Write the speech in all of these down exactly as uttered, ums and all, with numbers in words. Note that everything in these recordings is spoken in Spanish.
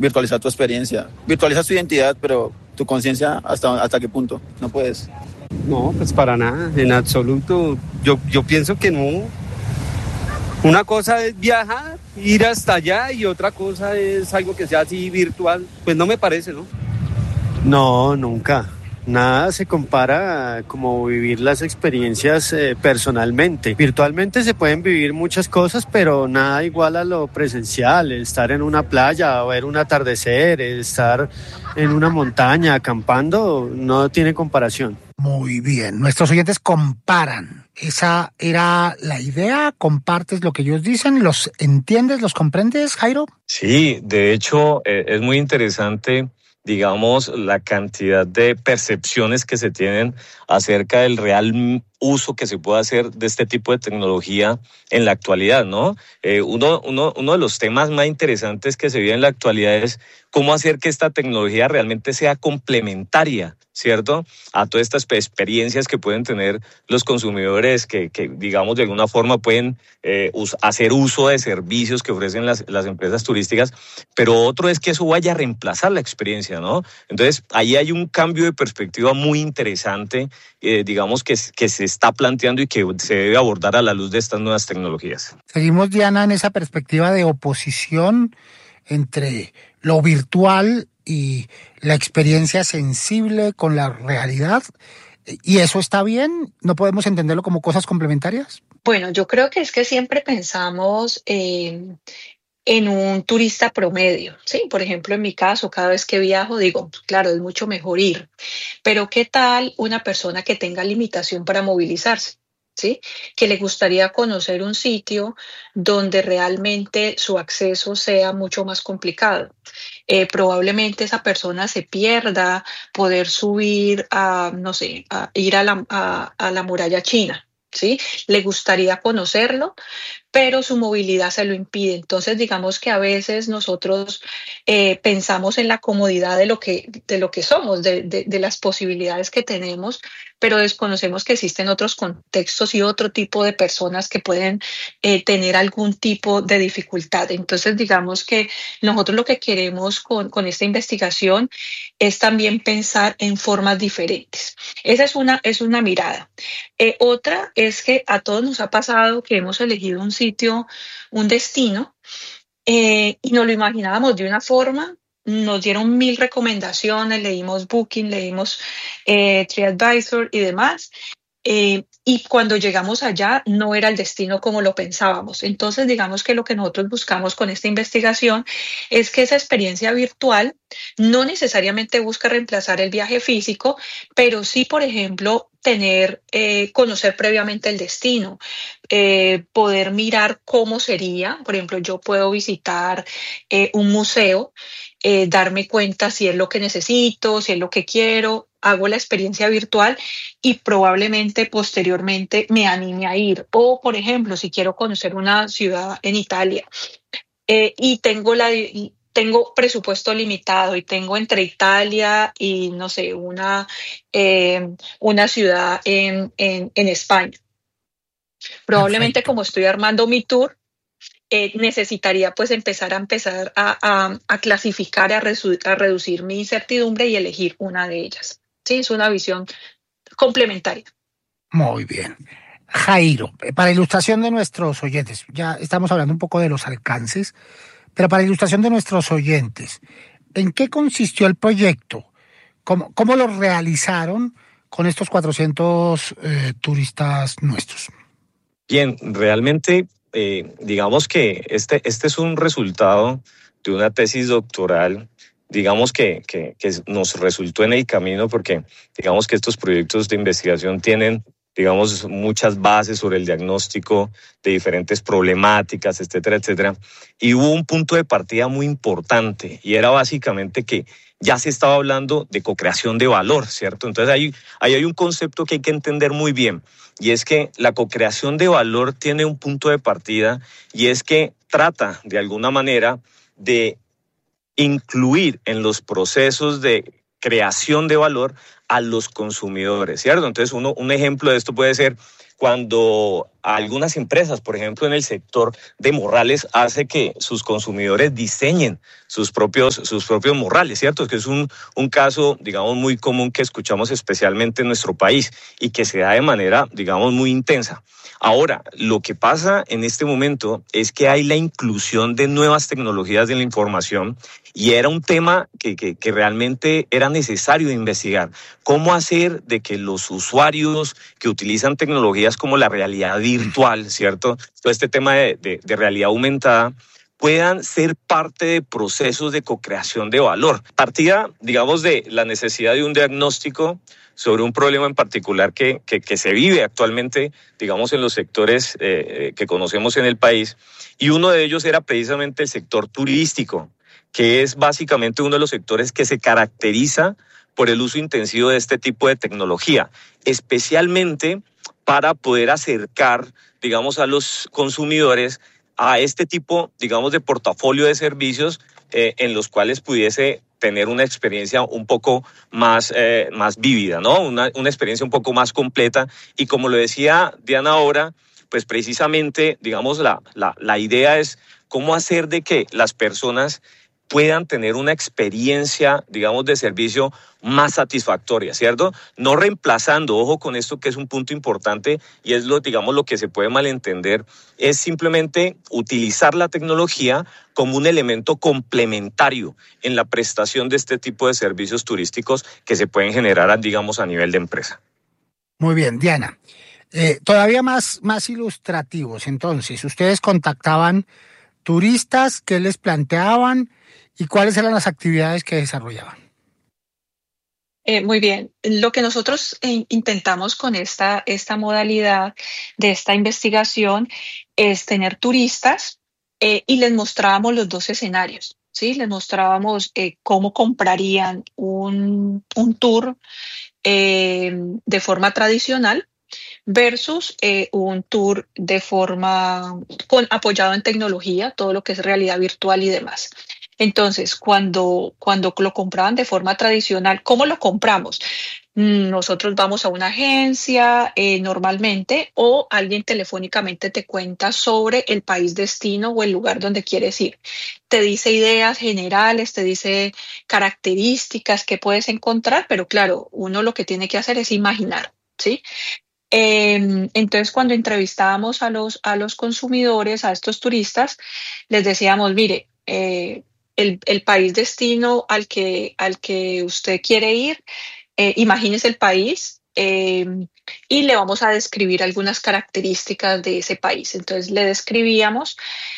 virtualizar tu experiencia. Virtualizas tu identidad, pero tu conciencia, ¿hasta, ¿hasta qué punto? No puedes. No, pues para nada, en absoluto. Yo, yo pienso que no. Una cosa es viajar, ir hasta allá, y otra cosa es algo que sea así virtual. Pues no me parece, ¿no? No, nunca. Nada se compara como vivir las experiencias eh, personalmente. Virtualmente se pueden vivir muchas cosas, pero nada igual a lo presencial. Estar en una playa, ver un atardecer, estar en una montaña acampando, no tiene comparación. Muy bien, nuestros oyentes comparan. Esa era la idea, compartes lo que ellos dicen, ¿los entiendes, los comprendes, Jairo? Sí, de hecho eh, es muy interesante, digamos, la cantidad de percepciones que se tienen acerca del real uso que se puede hacer de este tipo de tecnología en la actualidad, ¿no? Eh, uno, uno, uno de los temas más interesantes que se vive en la actualidad es cómo hacer que esta tecnología realmente sea complementaria, ¿cierto?, a todas estas experiencias que pueden tener los consumidores que, que digamos, de alguna forma pueden eh, us- hacer uso de servicios que ofrecen las, las empresas turísticas, pero otro es que eso vaya a reemplazar la experiencia, ¿no? Entonces, ahí hay un cambio de perspectiva muy interesante, eh, digamos, que, que se está planteando y que se debe abordar a la luz de estas nuevas tecnologías. Seguimos, Diana, en esa perspectiva de oposición entre lo virtual y la experiencia sensible con la realidad. ¿Y eso está bien? ¿No podemos entenderlo como cosas complementarias? Bueno, yo creo que es que siempre pensamos eh, en un turista promedio, ¿sí? Por ejemplo, en mi caso, cada vez que viajo, digo, claro, es mucho mejor ir. Pero ¿qué tal una persona que tenga limitación para movilizarse? ¿Sí? Que le gustaría conocer un sitio donde realmente su acceso sea mucho más complicado. Eh, probablemente esa persona se pierda poder subir a, no sé, a ir a la, a, a la muralla china, ¿sí? Le gustaría conocerlo, pero su movilidad se lo impide. Entonces, digamos que a veces nosotros eh, pensamos en la comodidad de lo que, de lo que somos, de, de, de las posibilidades que tenemos, pero desconocemos que existen otros contextos y otro tipo de personas que pueden eh, tener algún tipo de dificultad. Entonces, digamos que nosotros lo que queremos con, con esta investigación es también pensar en formas diferentes. Esa es una, es una mirada. Eh, otra es que a todos nos ha pasado que hemos elegido un sitio, un destino, eh, y nos lo imaginábamos de una forma. Nos dieron mil recomendaciones, leímos Booking, leímos eh, TripAdvisor y demás. Eh, y cuando llegamos allá no era el destino como lo pensábamos. Entonces, digamos que lo que nosotros buscamos con esta investigación es que esa experiencia virtual no necesariamente busca reemplazar el viaje físico, pero sí, por ejemplo, tener, eh, conocer previamente el destino, eh, poder mirar cómo sería. Por ejemplo, yo puedo visitar eh, un museo, eh, darme cuenta si es lo que necesito, si es lo que quiero, hago la experiencia virtual y probablemente posteriormente me anime a ir. O, por ejemplo, si quiero conocer una ciudad en Italia eh, y tengo la... Y tengo presupuesto limitado y tengo entre Italia y, no sé, una, eh, una ciudad en, en, en España. Probablemente Perfecto. como estoy armando mi tour, eh, necesitaría pues empezar a empezar a, a, a clasificar, a, resu- a reducir mi incertidumbre y elegir una de ellas. Sí, es una visión complementaria. Muy bien. Jairo, para ilustración de nuestros oyentes, ya estamos hablando un poco de los alcances, pero para ilustración de nuestros oyentes, ¿en qué consistió el proyecto? ¿Cómo, cómo lo realizaron con estos cuatrocientos eh, turistas nuestros? Bien, realmente, eh, digamos que este, este es un resultado de una tesis doctoral, digamos que, que, que nos resultó en el camino porque digamos que estos proyectos de investigación tienen, digamos, muchas bases sobre el diagnóstico de diferentes problemáticas, etcétera, etcétera. Y hubo un punto de partida muy importante y era básicamente que ya se estaba hablando de cocreación de valor, ¿cierto? Entonces ahí, ahí hay un concepto que hay que entender muy bien, y es que la cocreación de valor tiene un punto de partida y es que trata de alguna manera de incluir en los procesos de creación de valor a los consumidores, ¿cierto? Entonces uno, un ejemplo de esto puede ser cuando a algunas empresas, por ejemplo, en el sector de morrales, hace que sus consumidores diseñen sus propios, sus propios morrales, ¿cierto? Que es un, un caso, digamos, muy común que escuchamos especialmente en nuestro país y que se da de manera, digamos, muy intensa. Ahora, lo que pasa en este momento es que hay la inclusión de nuevas tecnologías de la información y era un tema que, que, que realmente era necesario investigar. ¿Cómo hacer de que los usuarios que utilizan tecnologías como la realidad virtual, ¿cierto? Todo este tema de, de, de realidad aumentada, puedan ser parte de procesos de co-creación de valor? Partida, digamos, de la necesidad de un diagnóstico sobre un problema en particular que, que, que se vive actualmente, digamos, en los sectores eh, que conocemos en el país. Y uno de ellos era precisamente el sector turístico, que es básicamente uno de los sectores que se caracteriza por el uso intensivo de este tipo de tecnología, especialmente para poder acercar, digamos, a los consumidores a este tipo, digamos, de portafolio de servicios eh, en los cuales pudiese tener una experiencia un poco más, eh, más vívida, ¿no? Una, una experiencia un poco más completa. Y como lo decía Diana ahora, pues precisamente, digamos, la, la, la idea es cómo hacer de que las personas puedan tener una experiencia, digamos, de servicio más satisfactoria, ¿cierto? No reemplazando, ojo con esto que es un punto importante y es lo, digamos, lo que se puede malentender, es simplemente utilizar la tecnología como un elemento complementario en la prestación de este tipo de servicios turísticos que se pueden generar, digamos, a nivel de empresa. Muy bien, Diana. Eh, todavía más, más ilustrativos, entonces, ustedes contactaban turistas, ¿qué les planteaban y cuáles eran las actividades que desarrollaban? Eh, muy bien. Lo que nosotros eh, intentamos con esta, esta modalidad de esta investigación es tener turistas eh, y les mostrábamos los dos escenarios, ¿sí? Les mostrábamos eh, cómo comprarían un, un tour eh, de forma tradicional versus eh, un tour de forma con, apoyado en tecnología, todo lo que es realidad virtual y demás. Entonces, cuando, cuando lo compraban de forma tradicional, ¿cómo lo compramos? Nosotros vamos a una agencia eh, normalmente o alguien telefónicamente te cuenta sobre el país destino o el lugar donde quieres ir. Te dice ideas generales, te dice características que puedes encontrar, pero claro, uno lo que tiene que hacer es imaginar, ¿sí? Eh, entonces, cuando entrevistábamos a los, a los consumidores, a estos turistas, les decíamos, mire, eh, el, el país destino al que, al que usted quiere ir, eh, imagínese el país eh, y le vamos a describir algunas características de ese país. Entonces, le describíamos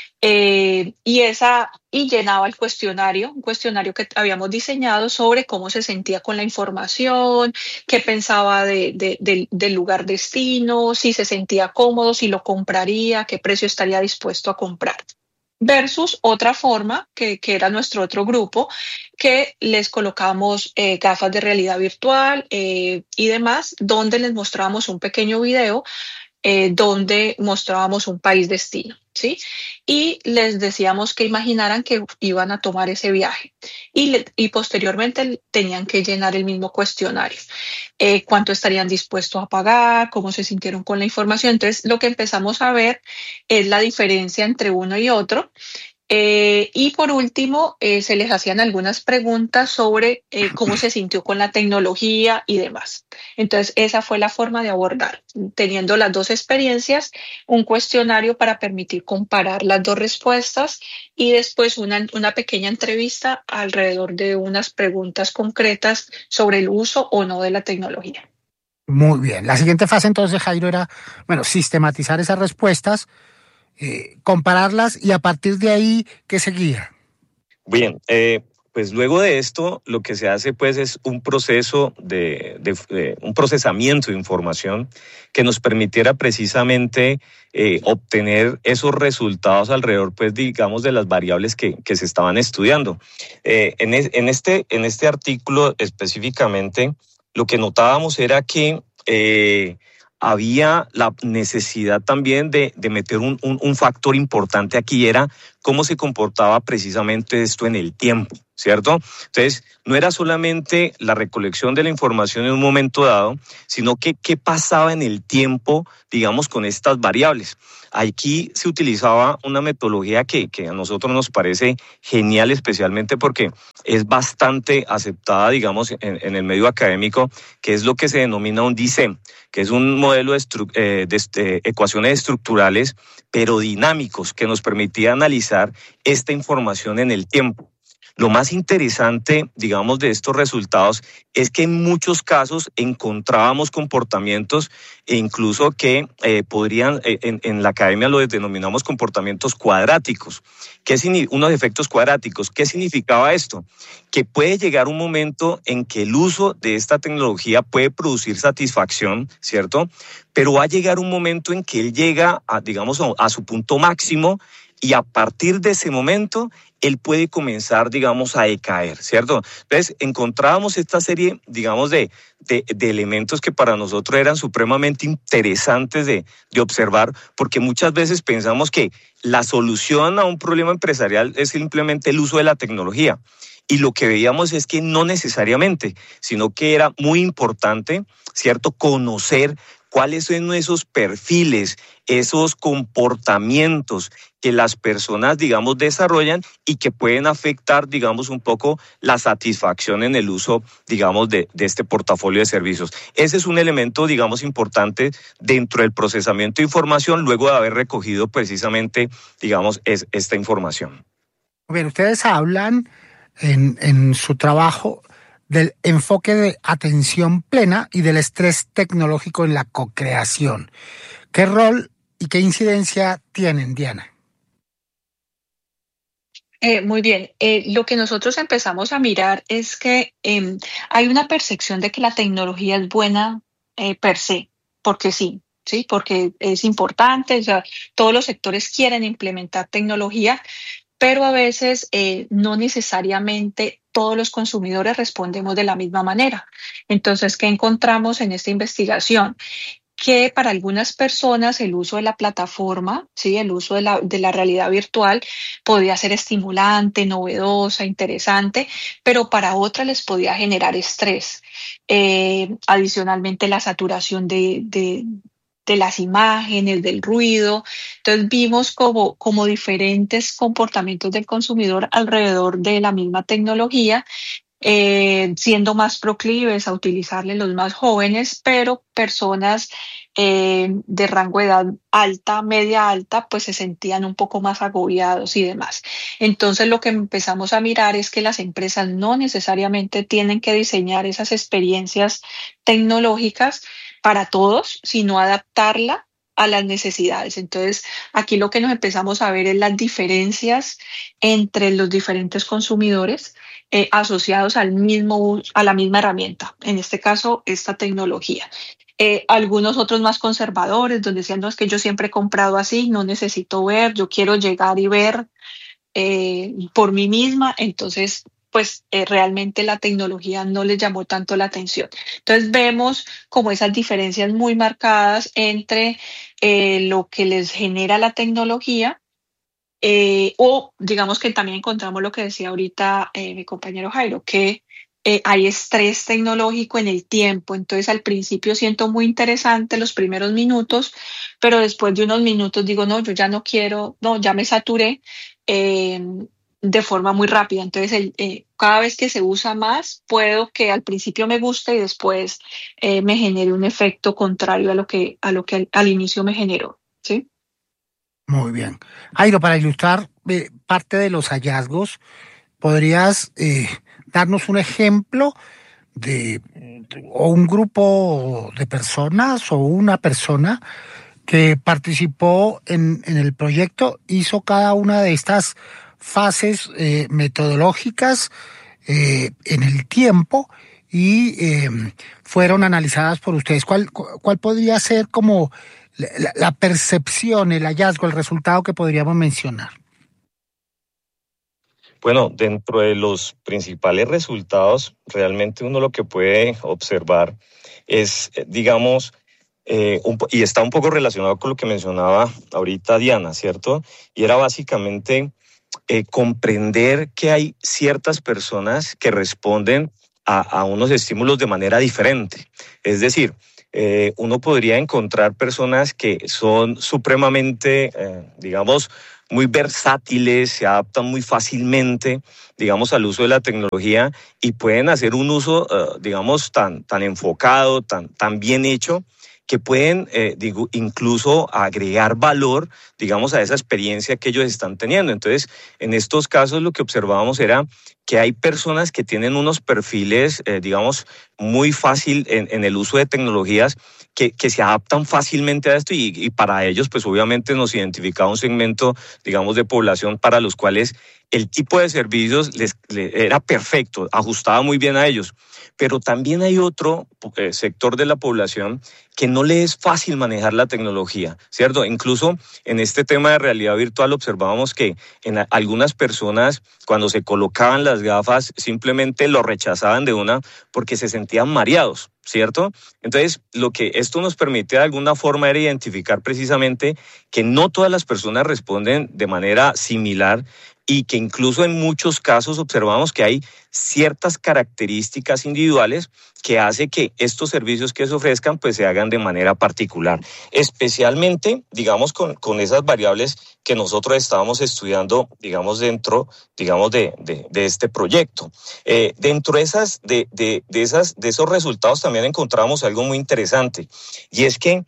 eh, y, esa, y llenaba el cuestionario, un cuestionario que habíamos diseñado sobre cómo se sentía con la información, qué pensaba de, de, de, del lugar destino, si se sentía cómodo, si lo compraría, qué precio estaría dispuesto a comprar. Versus otra forma, que, que era nuestro otro grupo, que les colocamos eh, gafas de realidad virtual eh, y demás, donde les mostrábamos un pequeño video eh, donde mostrábamos un país destino, ¿sí? Y les decíamos que imaginaran que iban a tomar ese viaje y, le, y posteriormente tenían que llenar el mismo cuestionario. Eh, cuánto estarían dispuestos a pagar, cómo se sintieron con la información. Entonces, lo que empezamos a ver es la diferencia entre uno y otro. Eh, y por último, eh, se les hacían algunas preguntas sobre eh, cómo se sintió con la tecnología y demás. Entonces, esa fue la forma de abordar, teniendo las dos experiencias, un cuestionario para permitir comparar las dos respuestas y después una, una pequeña entrevista alrededor de unas preguntas concretas sobre el uso o no de la tecnología. Muy bien. La siguiente fase entonces, Jairo, era, bueno, sistematizar esas respuestas, Eh, compararlas y a partir de ahí, ¿qué seguía? Bien, eh, pues luego de esto lo que se hace pues es un proceso de, de, de un procesamiento de información que nos permitiera precisamente eh, obtener esos resultados alrededor pues digamos de las variables que, que se estaban estudiando. Eh, en, es, en, este, en este artículo específicamente lo que notábamos era que eh, había la necesidad también de, de meter un, un, un factor importante aquí, era cómo se comportaba precisamente esto en el tiempo, ¿cierto? Entonces, no era solamente la recolección de la información en un momento dado, sino que qué pasaba en el tiempo, digamos, con estas variables. Aquí se utilizaba una metodología que, que a nosotros nos parece genial, especialmente porque es bastante aceptada, digamos, en, en el medio académico, que es lo que se denomina un D I S E M, que es un modelo de, estru- eh, de este, ecuaciones estructurales, pero dinámicos, que nos permitía analizar esta información en el tiempo. Lo más interesante, digamos, de estos resultados es que en muchos casos encontrábamos comportamientos e incluso que eh, podrían, eh, en, en la academia lo denominamos comportamientos cuadráticos. ¿Qué significa? Unos efectos cuadráticos. ¿Qué significaba esto? Que puede llegar un momento en que el uso de esta tecnología puede producir satisfacción, ¿cierto? Pero va a llegar un momento en que él llega, a, digamos, a, a su punto máximo y a partir de ese momento él puede comenzar, digamos, a decaer, ¿cierto? Entonces, encontrábamos esta serie, digamos, de, de, de elementos que para nosotros eran supremamente interesantes de, de observar, porque muchas veces pensamos que la solución a un problema empresarial es simplemente el uso de la tecnología. Y lo que veíamos es que no necesariamente, sino que era muy importante, ¿cierto?, conocer cuáles son esos perfiles, esos comportamientos que las personas, digamos, desarrollan y que pueden afectar, digamos, un poco la satisfacción en el uso, digamos, de, de este portafolio de servicios. Ese es un elemento, digamos, importante dentro del procesamiento de información, luego de haber recogido precisamente, digamos, es, esta información. Bien, ustedes hablan en, en su trabajo del enfoque de atención plena y del estrés tecnológico en la co-creación. ¿Qué rol y qué incidencia tienen, Diana? Eh, muy bien, eh, lo que nosotros empezamos a mirar es que eh, hay una percepción de que la tecnología es buena eh, per se, porque sí, sí, porque es importante, o sea, todos los sectores quieren implementar tecnología, pero a veces eh, no necesariamente todos los consumidores respondemos de la misma manera. Entonces, ¿qué encontramos en esta investigación? Que para algunas personas el uso de la plataforma, ¿sí?, el uso de la, de la realidad virtual podía ser estimulante, novedosa, interesante, pero para otras les podía generar estrés. Eh, adicionalmente, la saturación de, de, de las imágenes, del ruido. Entonces vimos como, como diferentes comportamientos del consumidor alrededor de la misma tecnología, Eh, siendo más proclives a utilizarle los más jóvenes, pero personas eh, de rango de edad alta, media alta, pues se sentían un poco más agobiados y demás. Entonces lo que empezamos a mirar es que las empresas no necesariamente tienen que diseñar esas experiencias tecnológicas para todos, sino adaptarla a las necesidades. Entonces, aquí lo que nos empezamos a ver es las diferencias entre los diferentes consumidores eh, asociados al mismo, a la misma herramienta, en este caso, esta tecnología. Eh, algunos otros más conservadores, donde decían, no, es que yo siempre he comprado así, no necesito ver, yo quiero llegar y ver eh, por mí misma, entonces pues eh, realmente la tecnología no les llamó tanto la atención. Entonces vemos como esas diferencias muy marcadas entre eh, lo que les genera la tecnología eh, o digamos que también encontramos lo que decía ahorita eh, mi compañero Jairo, que eh, hay estrés tecnológico en el tiempo. Entonces al principio siento muy interesante los primeros minutos, pero después de unos minutos digo, no, yo ya no quiero, no, ya me saturé. Eh, de forma muy rápida. Entonces, el, eh, cada vez que se usa más, puedo que al principio me guste y después eh, me genere un efecto contrario a lo que, a lo que al, al inicio me generó. ¿Sí? Muy bien. Jairo, para ilustrar eh, parte de los hallazgos, ¿podrías eh, darnos un ejemplo de o un grupo de personas o una persona que participó en, en el proyecto, hizo cada una de estas fases eh, metodológicas eh, en el tiempo y eh, fueron analizadas por ustedes? ¿Cuál, cuál podría ser como la, la percepción, el hallazgo, el resultado que podríamos mencionar? Bueno, dentro de los principales resultados, realmente uno lo que puede observar es, digamos, Eh, un, y está un poco relacionado con lo que mencionaba ahorita Diana, ¿cierto? Y era básicamente eh, comprender que hay ciertas personas que responden a, a unos estímulos de manera diferente. Es decir, eh, uno podría encontrar personas que son supremamente, eh, digamos, muy versátiles, se adaptan muy fácilmente, digamos, al uso de la tecnología y pueden hacer un uso, uh, digamos, tan, tan enfocado, tan, tan bien hecho, que pueden eh, digo, incluso agregar valor, digamos, a esa experiencia que ellos están teniendo. Entonces, en estos casos lo que observábamos era que hay personas que tienen unos perfiles, eh, digamos, muy fácil en, en el uso de tecnologías que, que se adaptan fácilmente a esto y, y para ellos, pues obviamente nos identificaba un segmento, digamos, de población para los cuales el tipo de servicios les, les era perfecto, ajustaba muy bien a ellos. Pero también hay otro eh, sector de la población que no le es fácil manejar la tecnología, ¿cierto? Incluso en este tema de realidad virtual observábamos que en a, algunas personas cuando se colocaban las gafas simplemente lo rechazaban de una porque se sentían mareados, ¿cierto? Entonces, lo que esto nos permite de alguna forma era identificar precisamente que no todas las personas responden de manera similar y que incluso en muchos casos observamos que hay ciertas características individuales que hace que estos servicios que se ofrezcan pues se hagan de manera particular, especialmente, digamos, con, con esas variables que nosotros estábamos estudiando, digamos, dentro, digamos, de, de, de este proyecto. Eh, dentro de, esas, de, de, de, esas, de esos resultados también encontramos algo muy interesante, y es que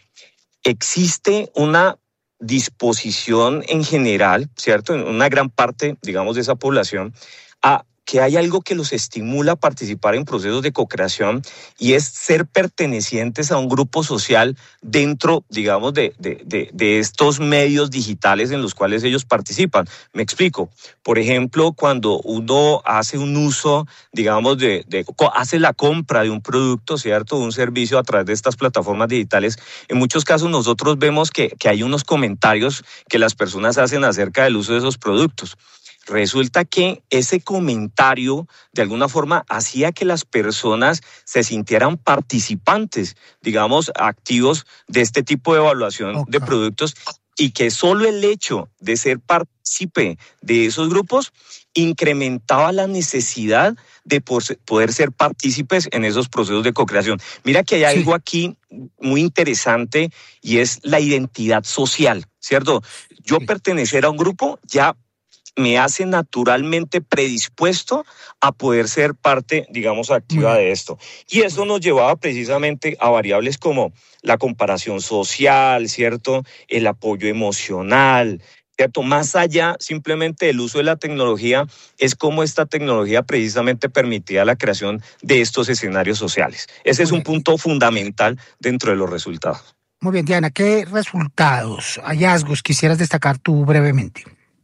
existe una disposición en general, ¿cierto? En una gran parte, digamos, de esa población, a que hay algo que los estimula a participar en procesos de co-creación y es ser pertenecientes a un grupo social dentro, digamos, de, de, de, de estos medios digitales en los cuales ellos participan. Me explico. Por ejemplo, cuando uno hace un uso, digamos, de, de hace la compra de un producto, ¿cierto? Un servicio a través de estas plataformas digitales, en muchos casos nosotros vemos que, que hay unos comentarios que las personas hacen acerca del uso de esos productos. Resulta que ese comentario de alguna forma hacía que las personas se sintieran participantes, digamos, activos de este tipo de evaluación okay. de productos, y que solo el hecho de ser partícipe de esos grupos incrementaba la necesidad de poder ser partícipes en esos procesos de co-creación. Mira que hay sí. algo aquí muy interesante y es la identidad social, ¿cierto? Yo sí. pertenecer a un grupo ya me hace naturalmente predispuesto a poder ser parte, digamos, activa de esto. Y eso nos llevaba precisamente a variables como la comparación social, ¿cierto? El apoyo emocional, ¿cierto? Más allá simplemente del uso de la tecnología, es cómo esta tecnología precisamente permitía la creación de estos escenarios sociales. Ese es un punto fundamental dentro de los resultados. Muy bien, Diana, ¿qué resultados, hallazgos quisieras destacar tú brevemente?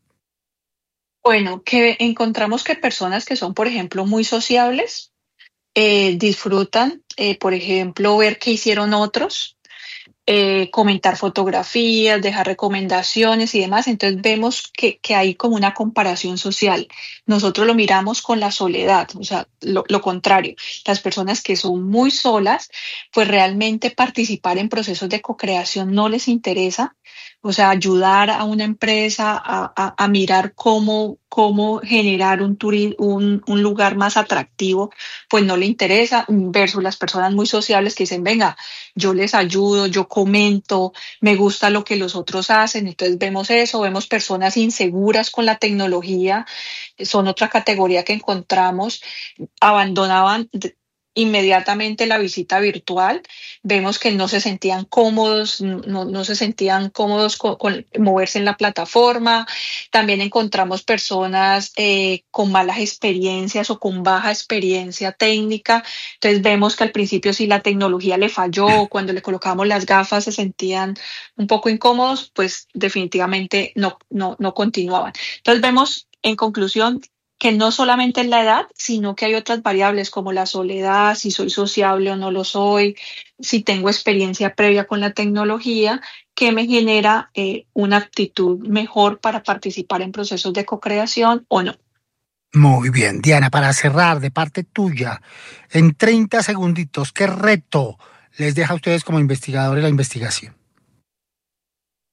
Bueno, que encontramos que personas que son, por ejemplo, muy sociables, eh, disfrutan, eh, por ejemplo, ver qué hicieron otros, eh, comentar fotografías, dejar recomendaciones y demás. Entonces vemos que, que hay como una comparación social. Nosotros lo miramos con la soledad, o sea, lo, lo contrario. Las personas que son muy solas, pues realmente participar en procesos de co-creación no les interesa. O sea, ayudar a una empresa a, a, a mirar cómo, cómo generar un, turi- un, un lugar más atractivo, pues no le interesa, versus las personas muy sociables que dicen, venga, yo les ayudo, yo comento, me gusta lo que los otros hacen. Entonces vemos eso, vemos personas inseguras con la tecnología, son otra categoría que encontramos, abandonaban inmediatamente la visita virtual. Vemos que no se sentían cómodos, no, no se sentían cómodos con, con moverse en la plataforma. También encontramos personas eh, con malas experiencias o con baja experiencia técnica. Entonces vemos que al principio si la tecnología le falló, cuando le colocamos las gafas se sentían un poco incómodos, pues definitivamente no, no, no continuaban. Entonces vemos, en conclusión, que no solamente es la edad, sino que hay otras variables como la soledad, si soy sociable o no lo soy, si tengo experiencia previa con la tecnología, que me genera eh, una actitud mejor para participar en procesos de co-creación o no. Muy bien, Diana, para cerrar de parte tuya, en treinta segunditos, ¿qué reto les deja a ustedes como investigadores la investigación?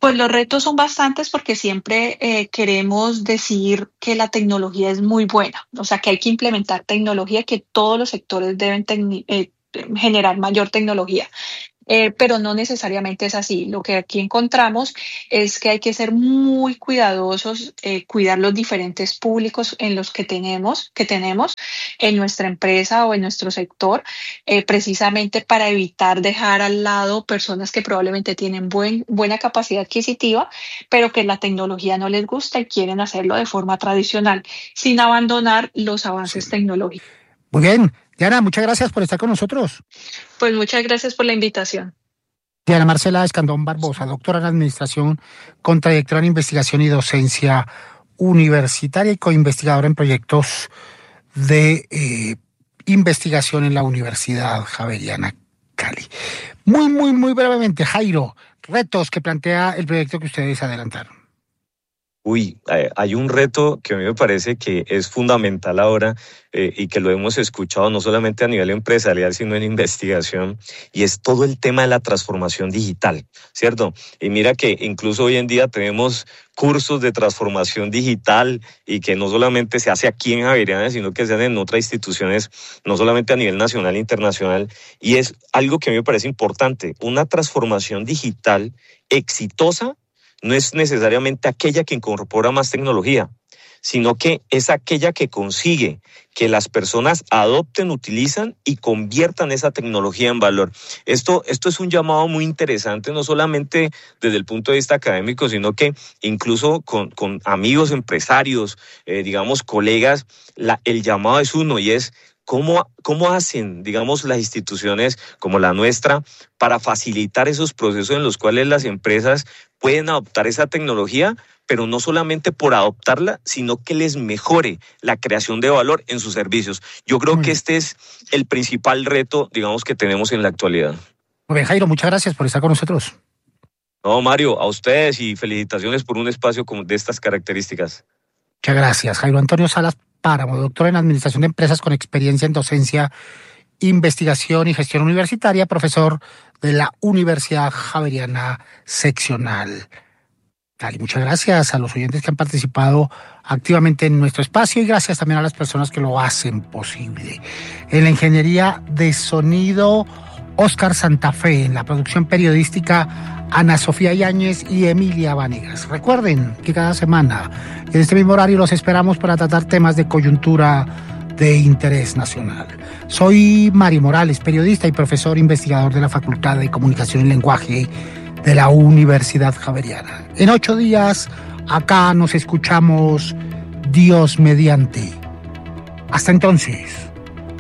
Pues los retos son bastantes porque siempre eh, queremos decir que la tecnología es muy buena, o sea que hay que implementar tecnología, que todos los sectores deben tecni- eh, generar mayor tecnología. Eh, pero no necesariamente es así. Lo que aquí encontramos es que hay que ser muy cuidadosos, eh, cuidar los diferentes públicos en los que tenemos, que tenemos en nuestra empresa o en nuestro sector, eh, precisamente para evitar dejar al lado personas que probablemente tienen buen, buena capacidad adquisitiva, pero que la tecnología no les gusta y quieren hacerlo de forma tradicional, sin abandonar los avances Sí. tecnológicos. Muy bien. Diana, muchas gracias por estar con nosotros. Pues muchas gracias por la invitación. Diana Marcela Escandón Barbosa, doctora en Administración, con trayectoria en investigación y docencia universitaria y coinvestigadora en proyectos de eh, investigación en la Universidad Javeriana Cali. Muy, muy, muy brevemente, Jairo, retos que plantea el proyecto que ustedes adelantaron. Uy, eh, hay un reto que a mí me parece que es fundamental ahora eh, y que lo hemos escuchado no solamente a nivel empresarial, sino en investigación, y es todo el tema de la transformación digital, ¿cierto? Y mira que incluso hoy en día tenemos cursos de transformación digital y que no solamente se hace aquí en Javeriana, sino que se hacen en otras instituciones, no solamente a nivel nacional e internacional, y es algo que a mí me parece importante. Una transformación digital exitosa no es necesariamente aquella que incorpora más tecnología, sino que es aquella que consigue que las personas adopten, utilizan y conviertan esa tecnología en valor. Esto, esto es un llamado muy interesante, no solamente desde el punto de vista académico, sino que incluso con, con amigos empresarios, eh, digamos, colegas, la, el llamado es uno y es ¿Cómo, ¿Cómo hacen, digamos, las instituciones como la nuestra para facilitar esos procesos en los cuales las empresas pueden adoptar esa tecnología, pero no solamente por adoptarla, sino que les mejore la creación de valor en sus servicios? Yo creo Muy que bien. este es el principal reto, digamos, que tenemos en la actualidad. Muy bien, Jairo, muchas gracias por estar con nosotros. No, Mario, a ustedes y felicitaciones por un espacio como de estas características. Muchas gracias. Jairo Antonio Salas Páramo, doctor en Administración de Empresas con experiencia en docencia, investigación y gestión universitaria, profesor de la Universidad Javeriana Seccional Cali. Muchas gracias a los oyentes que han participado activamente en nuestro espacio y gracias también a las personas que lo hacen posible. En la ingeniería de sonido, Oscar Santa Fe, en la producción periodística, Ana Sofía Yáñez y Emilia Vanegas. Recuerden que cada semana en este mismo horario los esperamos para tratar temas de coyuntura de interés nacional. Soy Mario Morales, periodista y profesor investigador de la Facultad de Comunicación y Lenguaje de la Universidad Javeriana. En ocho días, acá nos escuchamos Dios mediante. Hasta entonces.